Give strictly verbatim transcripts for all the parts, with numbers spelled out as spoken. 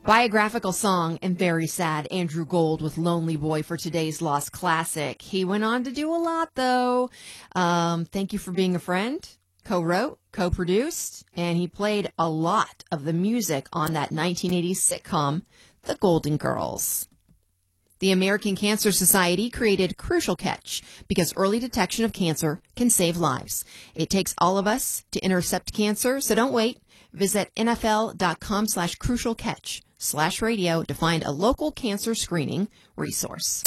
Biographical song and very sad. Andrew Gold with Lonely Boy for today's Lost Classic. He went on to do a lot, though. Um, Thank You for Being a Friend. Co-wrote, co-produced, and he played a lot of the music on that nineteen eighties sitcom, The Golden Girls. The American Cancer Society created Crucial Catch because early detection of cancer can save lives. It takes all of us to intercept cancer, so don't wait. Visit nfl.com slash crucial catch slash radio to find a local cancer screening resource.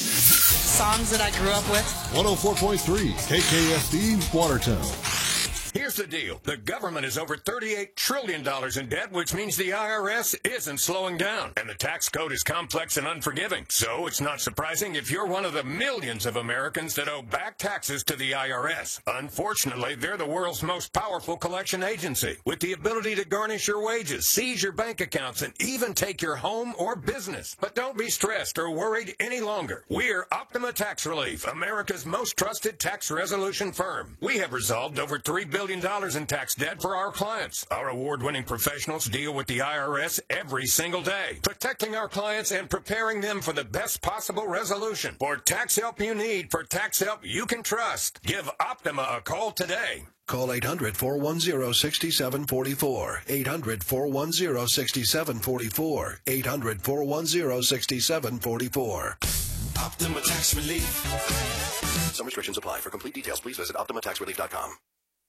Songs that I grew up with. one oh four point three K K S D Watertown. Here's the deal. The government is over thirty-eight trillion dollars in debt, which means the I R S isn't slowing down. And the tax code is complex and unforgiving. So it's not surprising if you're one of the millions of Americans that owe back taxes to the I R S. Unfortunately, they're the world's most powerful collection agency, with the ability to garnish your wages, seize your bank accounts, and even take your home or business. But don't be stressed or worried any longer. We're Optima Tax Relief, America's most trusted tax resolution firm. We have resolved over three billion dollars in tax debt for our clients. Our award-winning professionals deal with the I R S every single day, protecting our clients and preparing them for the best possible resolution. For tax help you need, for tax help you can trust, give Optima a call today. Call eight hundred, four one zero, six seven four four. eight hundred, four one zero, six seven four four. eight hundred, four one zero, six seven four four. Optima Tax Relief. Some restrictions apply. For complete details, please visit optima tax relief dot com.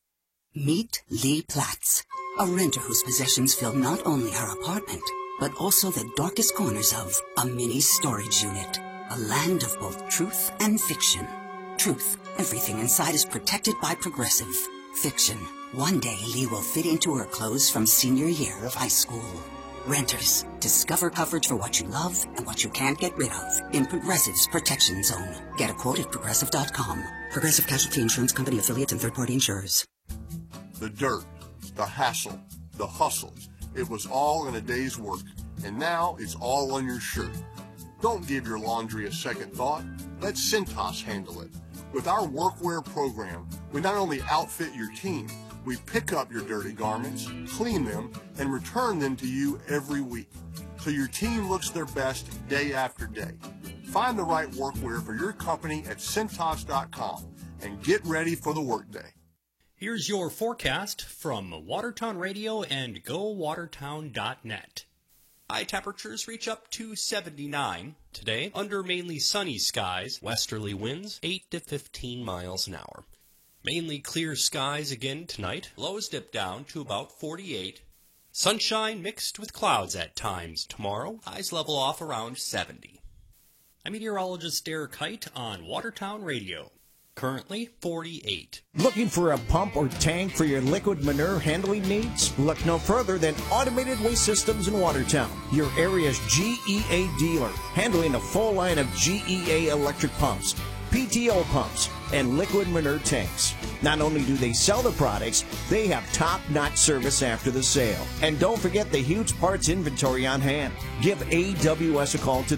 Meet Lee Platts, a renter whose possessions fill not only her apartment, but also the darkest corners of a mini storage unit. A land of both truth and fiction. Truth, everything inside is protected by Progressive. Fiction, one day Lee will fit into her clothes from senior year of high school. Renters, discover coverage for what you love and what you can't get rid of in Progressive's Protection Zone. Get a quote at progressive dot com. Progressive Casualty Insurance Company affiliates and third-party insurers. The dirt, the hassle, the hustle. It was all in a day's work, and now it's all on your shirt. Don't give your laundry a second thought. Let Cintas handle it. With our workwear program, we not only outfit your team, we pick up your dirty garments, clean them, and return them to you every week, so your team looks their best day after day. Find the right workwear for your company at Cintas dot com and get ready for the workday. Here's your forecast from Watertown Radio and go watertown dot net. High temperatures reach up to seventy-nine today under mainly sunny skies, westerly winds eight to fifteen miles an hour. Mainly clear skies again tonight, lows dip down to about forty-eight. Sunshine mixed with clouds at times tomorrow, highs level off around seventy. I'm meteorologist Derek Height on Watertown Radio. Currently forty-eight. Looking for a pump or tank for your liquid manure handling needs? Look no further than Automated Waste Systems in Watertown, your area's G E A dealer, handling a full line of G E A electric pumps, P T O pumps, and liquid manure tanks. Not only do they sell the products, they have top-notch service after the sale. And don't forget the huge parts inventory on hand. Give A W S a call today.